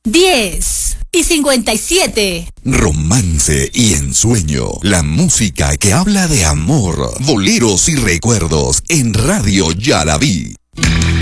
10:57. Romance y ensueño. La música que habla de amor, boleros y recuerdos en Radio Ya la Vi.